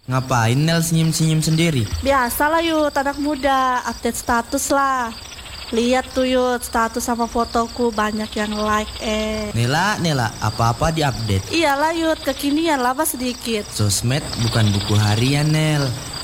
Ngapain Nel senyum-senyum sendiri? Biasalah Yud, anak muda, update status lah. Lihat tuh Yud, status sama fotoku banyak yang like Nela, apa-apa diupdate. Iyalah Yud, kekinian lah sedikit. Sosmed bukan buku harian Nel.